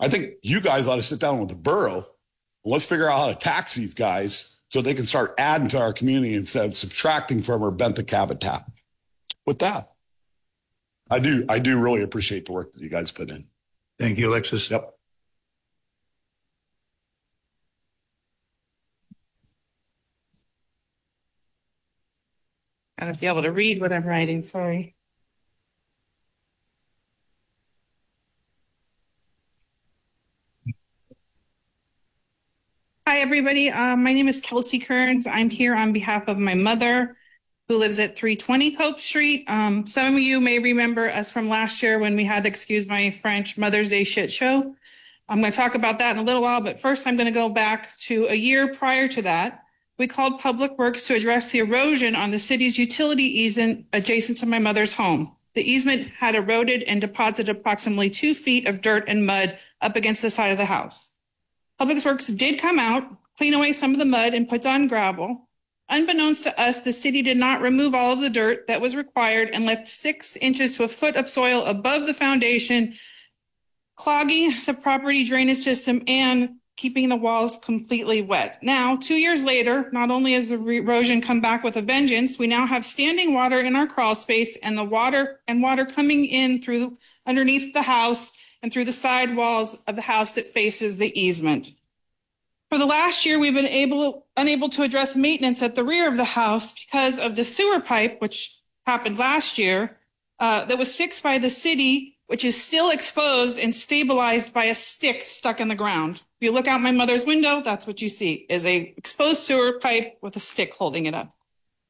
I think you guys ought to sit down with the borough. Let's figure out how to tax these guys so they can start adding to our community instead of subtracting from our benthic habitat. With that, I do really appreciate the work that you guys put in. Thank you, Alexis. Yep. Gotta be able to read what I'm writing, sorry. Hi, everybody. My name is Kelsey Kearns. I'm here on behalf of my mother, who lives at 320 Cope Street. Some of you may remember us from last year when we had, excuse my French, Mother's Day shit show. I'm going to talk about that in a little while, but first I'm going to go back to a year prior to that. We called Public Works to address the erosion on the city's utility easement adjacent to my mother's home. The easement had eroded and deposited approximately 2 feet of dirt and mud up against the side of the house. Public Works did come out, clean away some of the mud and put on gravel. Unbeknownst to us, the city did not remove all of the dirt that was required and left 6 inches to a foot of soil above the foundation, clogging the property drainage system and keeping the walls completely wet. Now, 2 years later, not only has the erosion come back with a vengeance, we now have standing water in our crawl space and the water coming in through underneath the house and through the side walls of the house that faces the easement. For the last year, we've been unable to address maintenance at the rear of the house because of the sewer pipe, which happened last year, that was fixed by the city, which is still exposed and stabilized by a stick stuck in the ground. If you look out my mother's window, that's what you see, is a exposed sewer pipe with a stick holding it up.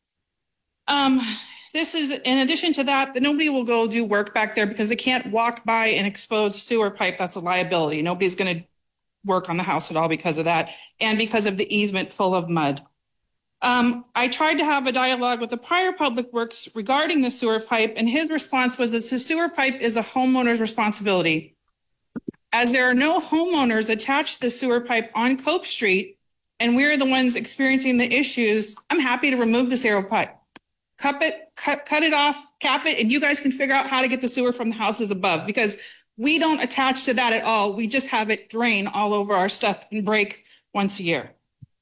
This is, in addition to that nobody will go do work back there because they can't walk by an exposed sewer pipe. That's a liability. Nobody's going to work on the house at all because of that and because of the easement full of mud. I tried to have a dialogue with the prior Public Works regarding the sewer pipe, and his response was that the sewer pipe is a homeowner's responsibility. As there are no homeowners attached to the sewer pipe on Cope Street, and we're the ones experiencing the issues, I'm happy to remove the sewer pipe. Cut it off, cap it, and you guys can figure out how to get the sewer from the houses above, because we don't attach to that at all. We just have it drain all over our stuff and break once a year.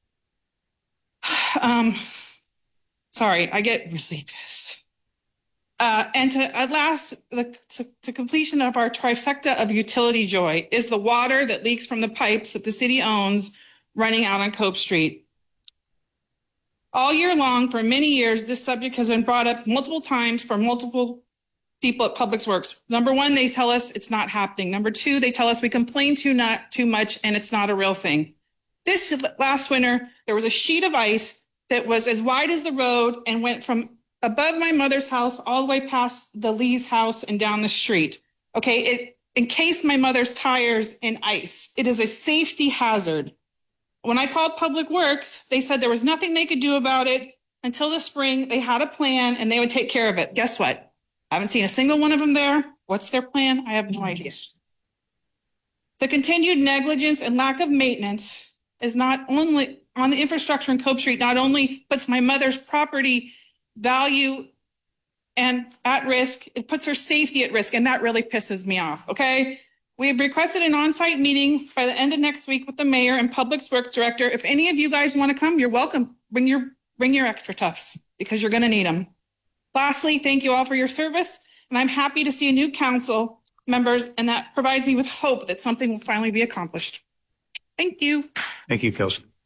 Sorry, I get really pissed. And to completion of our trifecta of utility joy is the water that leaks from the pipes that the city owns running out on Cope Street. All year long, for many years, this subject has been brought up multiple times from multiple people at Public Works. Number one, they tell us it's not happening. Number two, they tell us we complain too much and it's not a real thing. This last winter, there was a sheet of ice that was as wide as the road and went from above my mother's house all the way past the Lee's house and down the street. Okay, it encased my mother's tires in ice. It is a safety hazard. When I called Public Works, they said there was nothing they could do about it until the spring. They had a plan and they would take care of it. Guess what? I haven't seen a single one of them there. What's their plan? I have no idea. The continued negligence and lack of maintenance is not only on the infrastructure in Cope Street, not only puts my mother's property value and at risk, it puts her safety at risk. And that really pisses me off. Okay. We've requested an on-site meeting by the end of next week with the mayor and Public Works director. If any of you guys want to come, you're welcome. Bring your extra toughs because you're going to need them. Lastly, thank you all for your service. And I'm happy to see new council members, and that provides me with hope that something will finally be accomplished. Thank you. Thank you, Kelsey.